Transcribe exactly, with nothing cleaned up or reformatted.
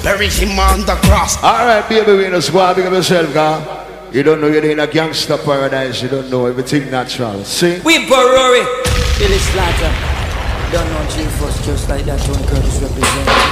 bury him on the cross. Alright, baby, we just go and big up yourself, girl. You don't know you're in a gangster paradise. You don't know everything natural. See? We Barori. Billy Slaughter. Don't know G-Force just like that. Tony Curtis represent.